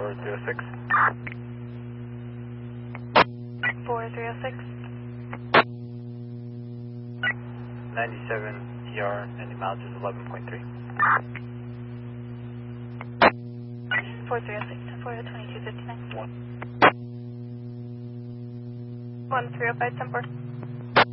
4306. 4306. 97 ER, and the mileage is 11.3. 4306 for 2259. 1. 1305, 10-4.